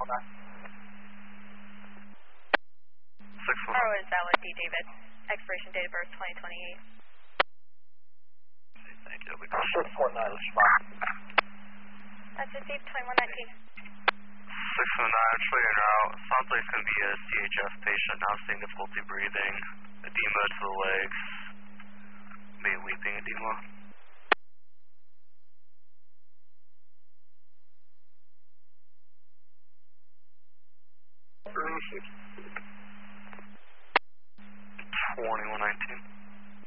Harwood is Allen D. David. Expiration date of birth 2028. Thank you. 649, respond. That's received 2119. 609, actually en route. Sounds like it's going to be a CHF patient now seeing difficulty breathing, edema to the legs, maybe weeping edema. Received. 2119.